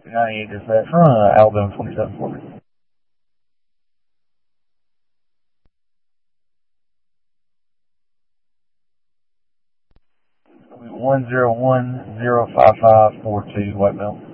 98 dispatch from Alabama 2740. 101-05542, White Belt.